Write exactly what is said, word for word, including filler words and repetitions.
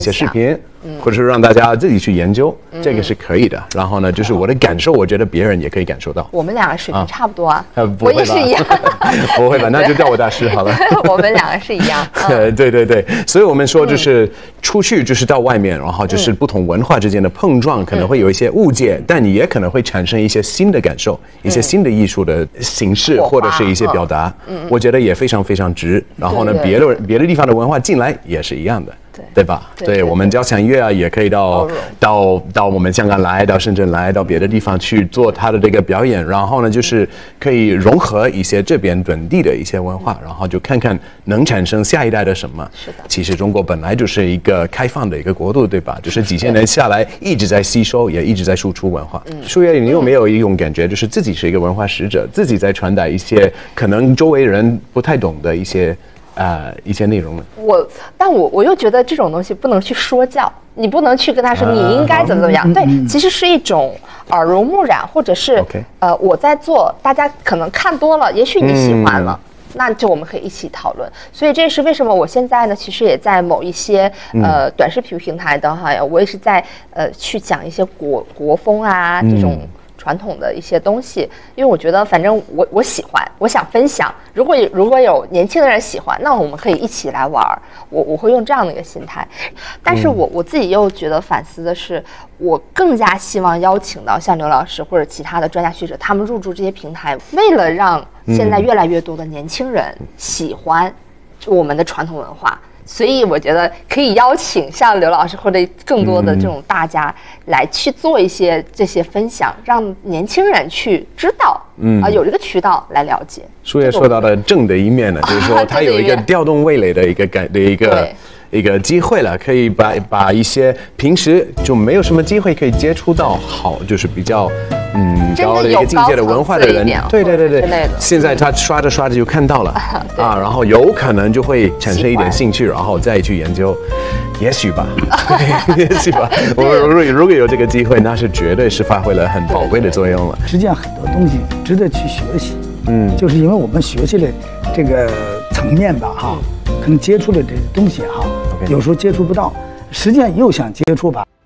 一些视频，嗯、或者是让大家自己去研究，嗯、这个是可以的。然后呢，就是我的感受，我觉得别人也可以感受到。 我们两个水平差不多啊， 啊我也是一样。 不会吧？那就叫我大师好了。 我们两个是一样。 嗯、对对对，所以我们说就是出去就是到外面，然后就是不同文化之间的碰撞，可能会有一些误解，嗯、但你也可能会产生一些新的感受，一些新的艺术的形式，或者是一些表达。嗯，我觉得也非常非常值。然后呢，别的别的地方的文化进来也是一样的。对, 对吧？对, 对, 对，我们交响乐啊，也可以到到到我们香港来，到深圳来，到别的地方去做他的这个表演。然后呢，就是可以融合一些这边本地的一些文化，然后就看看能产生下一代的什么。是的。其实中国本来就是一个开放的一个国度，对吧？就是几千年下来一直在吸收，也一直在输出文化。嗯。舒月，你有没有一种感觉，就是自己是一个文化使者，自己在传达一些可能周围人不太懂的一些？呃，一些内容呢？我， 但我我又觉得这种东西不能去说教，你不能去跟他说你应该怎么怎么样。啊、对，其实是一种耳濡目染，或者是 okay. 呃我在做，大家可能看多了，也许你喜欢了。嗯，那就我们可以一起讨论，所以这是为什么我现在呢，其实也在某一些呃短视频平台的哈，我也是在呃去讲一些国国风啊这种。传统的一些东西，因为我觉得反正我我喜欢，我想分享。如果如果有年轻的人喜欢，那我们可以一起来玩。我我会用这样的一个心态。但是我我自己又觉得反思的是，我更加希望邀请到像刘老师或者其他的专家学者，他们入驻这些平台，为了让现在越来越多的年轻人喜欢我们的传统文化。所以我觉得可以邀请像刘老师或者更多的这种大家来去做一些这些分享，让年轻人去知道，嗯啊、呃，有这个渠道来了解。 舒月说到的正的一面呢，就是说它有一个调动味蕾的一个感的一个一个机会了，可以把把一些平时就没有什么机会可以接触到好，就是比较。嗯，高的一个境界的文化的人，对对对对，现在他刷着刷着就看到了啊，然后有可能就会产生一点兴趣，然后再去研究，也许吧，也许吧。我们如果如果有这个机会，那是绝对是发挥了很宝贵的作用了。 实际上很多东西值得去学习，嗯，就是因为我们学习的这个层面吧，哈，可能接触的这些东西哈，有时候接触不到，实际上又想接触吧。